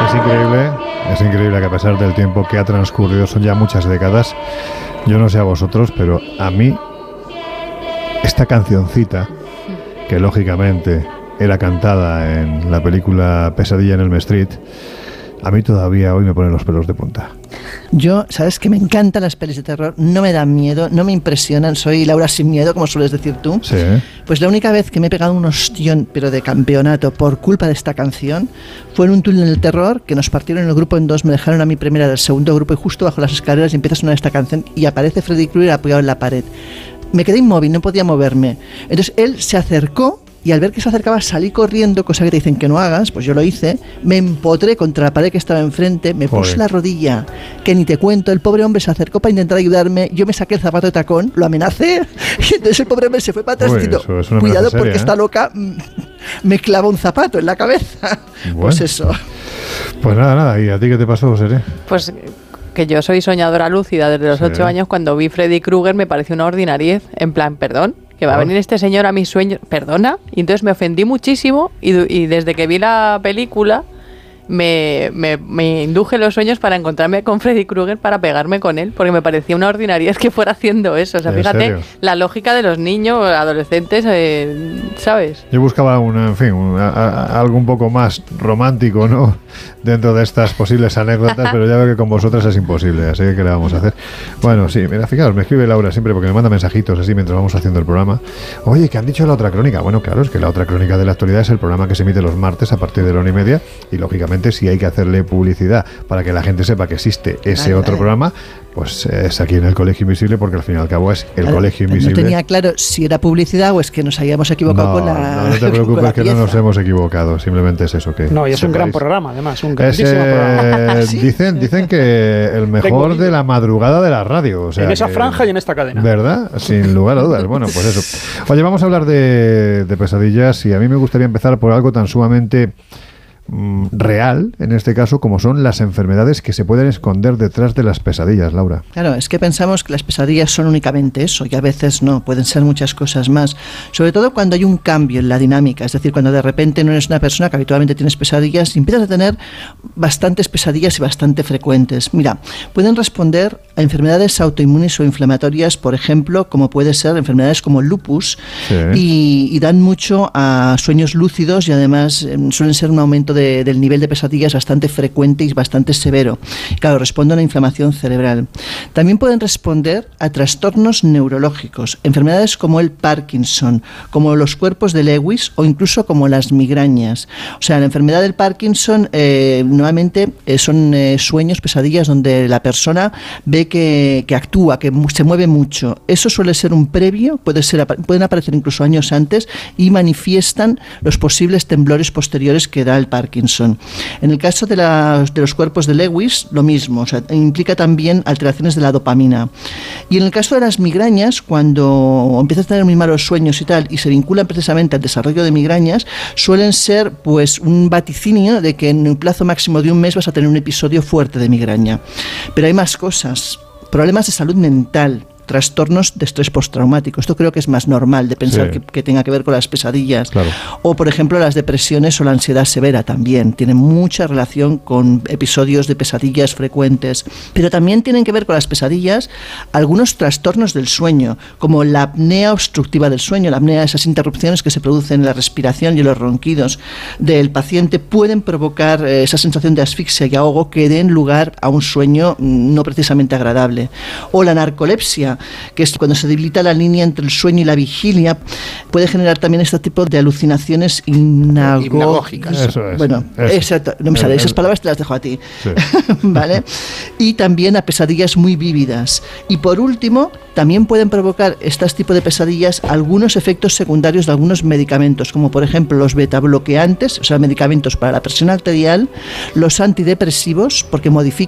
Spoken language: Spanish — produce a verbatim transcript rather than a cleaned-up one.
es increíble, es increíble que a pesar del tiempo que ha transcurrido, son ya muchas décadas, yo no sé a vosotros, pero a mí esta cancioncita, que lógicamente era cantada en la película Pesadilla en Elm Street, a mí todavía hoy me ponen los pelos de punta. Yo, sabes que me encantan las pelis de terror, no me dan miedo, no me impresionan, soy Laura sin miedo, como sueles decir tú. Sí. Pues la única vez que me he pegado un ostión, pero de campeonato, por culpa de esta canción, fue en un túnel del terror, que nos partieron el grupo en dos, me dejaron a mi primera del segundo grupo y justo bajo las escaleras y empieza a sonar esta canción y aparece Freddy Krueger apoyado en la pared. Me quedé inmóvil, no podía moverme. Entonces él se acercó y al ver que se acercaba salí corriendo, cosa que te dicen que no hagas, pues yo lo hice, me empotré contra la pared que estaba enfrente, me puse Joder. la rodilla, que ni te cuento, el pobre hombre se acercó para intentar ayudarme, yo me saqué el zapato de tacón, lo amenacé, y entonces el pobre hombre se fue para atrás Uy, diciendo, eso es una cuidado amenaza porque seria, está ¿eh? loca, me clava un zapato en la cabeza. Bueno. Pues eso. Pues nada, nada, ¿y a ti qué te pasó, Seré? Pues que yo soy soñadora lúcida desde los Sí. ocho años. Cuando vi Freddy Krueger me pareció una ordinariez, en plan, perdón, que va a Ah. venir este señor a mis sueños, perdona, y entonces me ofendí muchísimo y, du- y desde que vi la película me, me, me induje los sueños para encontrarme con Freddy Krueger para pegarme con él, porque me parecía una ordinariedad que fuera haciendo eso. O sea, ¿En fíjate serio? la lógica de los niños, adolescentes, eh, ¿sabes? Yo buscaba un, en fin, un- a- a- algo un poco más romántico, ¿no? Dentro de estas posibles anécdotas, pero ya veo que con vosotras es imposible, así que ¿qué le vamos a hacer? Bueno, sí, mira, fijaos, me escribe Laura siempre porque me manda mensajitos así mientras vamos haciendo el programa. Oye, ¿qué han dicho de la otra crónica? Bueno, claro, es que la otra crónica de la actualidad es el programa que se emite los martes a partir de la una y media y lógicamente si hay que hacerle publicidad para que la gente sepa que existe ese Vale, otro vale. programa, pues es aquí en el Colegio Invisible porque al fin y al cabo es el Claro, Colegio no Invisible. tenía claro si era publicidad o es que nos habíamos equivocado No, con la no, no te con preocupes la que no nos pieza. hemos equivocado, simplemente es eso que No, y es un gran sepáis. programa, además, un Es, grandísimo eh, programa. ¿Sí? dicen, dicen que el mejor Tengo- de la madrugada de la radio. O sea en esa que- franja y en esta cadena. ¿Verdad? Sin lugar a dudas. Bueno, pues eso. Oye, vamos a hablar de, de pesadillas y a mí me gustaría empezar por algo tan sumamente mm, real, en este caso, como son las enfermedades que se pueden esconder detrás de las pesadillas, Laura. Claro, es que pensamos que las pesadillas son únicamente eso, y a veces no, pueden ser muchas cosas más. Sobre todo cuando hay un cambio en la dinámica, es decir, cuando de repente no eres una persona que habitualmente tienes pesadillas y empiezas a tener bastantes pesadillas y bastante frecuentes. Mira, pueden responder a enfermedades autoinmunes o inflamatorias, por ejemplo, como puede ser enfermedades como el lupus, Sí. y, y dan mucho a sueños lúcidos y además eh, suelen ser un aumento de, del nivel de pesadillas bastante frecuente y bastante severo. Claro, responde a una inflamación cerebral. También pueden responder a trastornos neurológicos, enfermedades como el Parkinson, como los cuerpos de Lewis o incluso como las migrañas. O sea, la enfermedad del Parkinson eh, nuevamente eh, son eh, sueños, pesadillas donde la persona ve que, que actúa, que mu- se mueve mucho. Eso suele ser un previo, puede ser, pueden aparecer incluso años antes y manifiestan los posibles temblores posteriores que da el Parkinson. En el caso de, la, de los cuerpos de Lewis, lo mismo, o sea, implica también alteraciones de la dopamina. Y en el caso de las migrañas, cuando empiezas a tener muy malos sueños y tal, y se vinculan precisamente al desarrollo de migrañas, suelen ser pues un vaticinio de que en un plazo máximo de un mes vas a tener un episodio fuerte de migraña. Pero hay más cosas, problemas de salud mental, trastornos de estrés postraumático. Esto creo que es más normal de pensar Sí. que, que tenga que ver con las pesadillas. Claro. O, por ejemplo, las depresiones o la ansiedad severa también. Tienen mucha relación con episodios de pesadillas frecuentes. Pero también tienen que ver con las pesadillas algunos trastornos del sueño, como la apnea obstructiva del sueño. La apnea, esas interrupciones que se producen en la respiración y en los ronquidos del paciente, pueden provocar eh, esa sensación de asfixia y ahogo que den lugar a un sueño mm, no precisamente agradable. O la narcolepsia, que es cuando se debilita la línea entre el sueño y la vigilia, puede generar también este tipo de alucinaciones hipnagógicas. Hipnagógicas. Eso es. Bueno, Eso. exacto, no me El- sale, el- esas palabras te las dejo a ti. Sí. ¿Vale? Y también a pesadillas muy vívidas. Y por último, también pueden provocar estos tipos de pesadillas algunos efectos secundarios de algunos medicamentos, como por ejemplo los betabloqueantes, o sea, medicamentos para la presión arterial, los antidepresivos, porque modifican